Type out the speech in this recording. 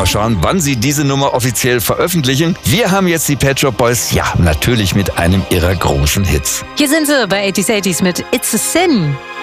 schauen, wann sie diese Nummer offiziell veröffentlichen. Wir haben jetzt die Pet Shop Boys, ja, natürlich mit einem ihrer großen Hits. Hier sind sie bei 80s mit It's a Sin.